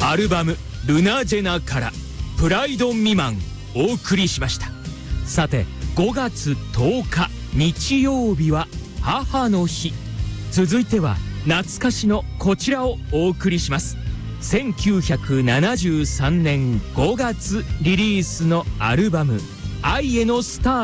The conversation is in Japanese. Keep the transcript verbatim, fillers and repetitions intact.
アルバム「ルナジェナ」から「プライド未満」お送りしました。さてごがつとおか日曜日は母の日。続いては懐かしのこちらをお送りします。せんきゅうひゃくななじゅうさんねんごがつリリースのアルバム「愛へのスタート」